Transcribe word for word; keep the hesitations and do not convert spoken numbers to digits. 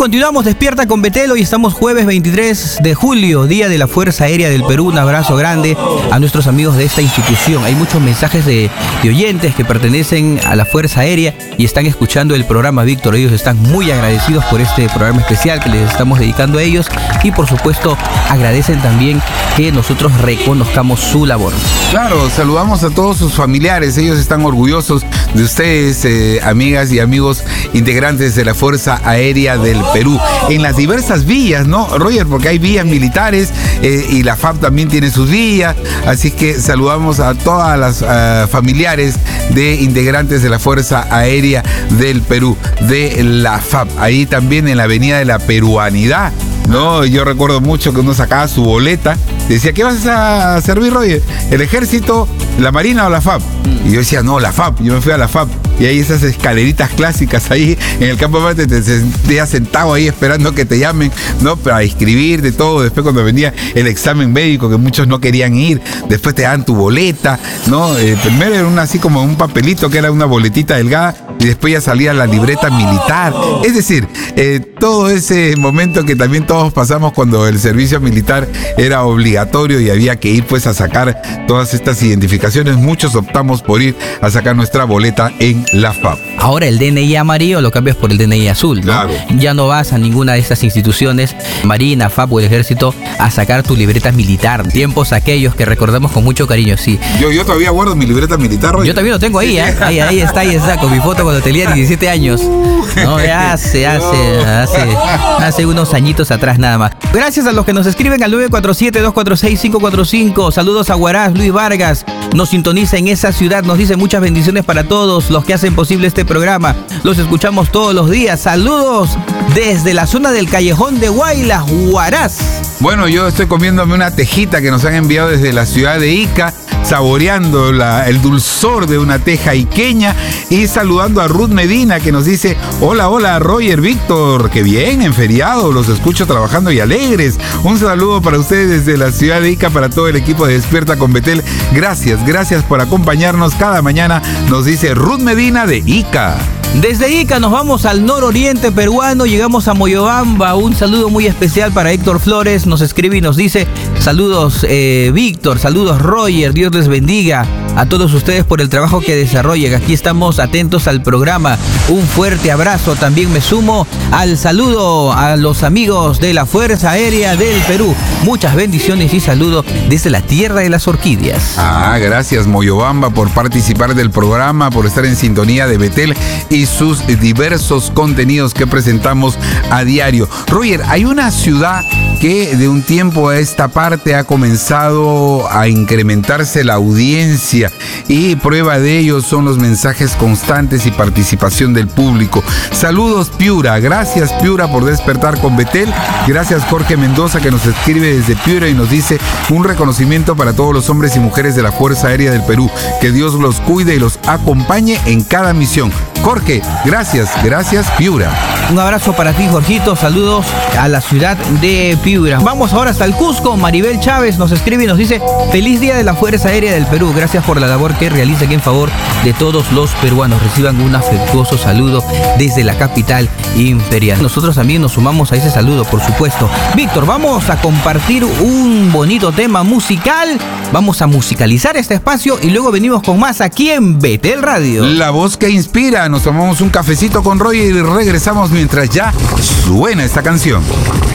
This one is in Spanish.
continuamos Despierta con Betel. Hoy estamos jueves veintitrés de julio, Día de la Fuerza Aérea del Perú. Un abrazo grande a nuestros amigos de esta institución. Hay muchos mensajes de, de oyentes que pertenecen a la Fuerza Aérea y están escuchando el programa, Víctor. Ellos están muy agradecidos por este programa especial que les estamos dedicando a ellos y por supuesto agradecen también que nosotros reconozcamos su labor. Claro, saludamos a todos sus familiares. Ellos están orgullosos de ustedes, eh, amigas y amigos integrantes de la Fuerza Aérea del Perú, en las diversas vías, ¿no, Roger? Porque hay vías militares eh, y la F A B también tiene sus vías, así que saludamos a todas las uh, familiares de integrantes de la Fuerza Aérea del Perú, de la F A B, ahí también en la Avenida de la Peruanidad. No, yo recuerdo mucho que uno sacaba su boleta, decía, ¿qué vas a servir, Roger? ¿El ejército, la marina o la F A B? Y yo decía, no, la F A B. Yo me fui a la F A B. Y hay esas escaleritas clásicas ahí en el campo de Marte, te sentías sentado ahí esperando que te llamen, ¿no? Para inscribirte, todo. Después cuando venía el examen médico, que muchos no querían ir, después te dan tu boleta, ¿no? Eh, primero era una, así como un papelito que era una boletita delgada, y después ya salía la libreta militar. Es decir, eh, todo ese momento que también todos pasamos cuando el servicio militar era obligatorio y había que ir pues a sacar todas estas identificaciones. Muchos optamos por ir a sacar nuestra boleta en la F A B. Ahora el D N I amarillo lo cambias por el D N I azul, ¿no? Claro. Ya no vas a ninguna de estas instituciones, Marina, F A B o el Ejército, a sacar tu libreta militar. Tiempos aquellos que recordamos con mucho cariño, sí. Yo, yo todavía guardo mi libreta militar, Roger. Yo también lo tengo ahí, ¿eh? Ahí, ahí está, ahí está, con mi foto cuando tenía diecisiete años. No, ya hace, hace, hace, hace unos añitos atrás nada más. Gracias a los que nos escriben al nueve cuatro siete, dos cuatro seis, cinco cuatro cinco. Saludos a Huaraz, Luis Vargas. Nos sintoniza en esa ciudad, nos dice muchas bendiciones para todos los que hacen posible este programa. Los escuchamos todos los días. Saludos desde la zona del Callejón de Huaylas, Huaraz. Bueno, yo estoy comiéndome una tejita que nos han enviado desde la ciudad de Ica, saboreando la, el dulzor de una teja iqueña y saludando a Ruth Medina que nos dice, hola, hola, Roger, Víctor, qué bien, en feriado, los escucho trabajando y alegres. Un saludo para ustedes desde la ciudad de Ica, para todo el equipo de Despierta con Betel. Gracias, gracias por acompañarnos cada mañana, nos dice Ruth Medina de Ica. Desde Ica nos vamos al nororiente peruano, llegamos a Moyobamba. Un saludo muy especial para Héctor Flores, nos escribe y nos dice, saludos eh, Víctor, saludos Roger, Dios les bendiga a todos ustedes por el trabajo que desarrollan. Aquí estamos atentos al programa. Un fuerte abrazo. También me sumo al saludo a los amigos de la Fuerza Aérea del Perú. Muchas bendiciones y saludos desde la tierra de las orquídeas. Ah, gracias Moyobamba por participar del programa, por estar en sintonía de Betel y sus diversos contenidos que presentamos a diario. Roger, hay una ciudad que de un tiempo a esta parte ha comenzado a incrementarse la audiencia y prueba de ello son los mensajes constantes y participación del público. Saludos Piura, gracias Piura por despertar con Betel, gracias Jorge Mendoza que nos escribe desde Piura y nos dice un reconocimiento para todos los hombres y mujeres de la Fuerza Aérea del Perú, que Dios los cuide y los acompañe en cada misión. Jorge, gracias, gracias Piura. Un abrazo para ti, Jorgito, saludos a la ciudad de Piura. Vamos ahora hasta el Cusco. Maribel Chávez nos escribe y nos dice, feliz día de la Fuerza Aérea del Perú, gracias por la labor que realizan en favor de todos los peruanos. Reciban un afectuoso saludo desde la capital imperial. Nosotros también nos sumamos a ese saludo, por supuesto. Víctor, vamos a compartir un bonito tema musical, vamos a musicalizar este espacio y luego venimos con más aquí en Betel Radio. La voz que inspira. Nos tomamos un cafecito con Roger y regresamos mientras ya suena esta canción.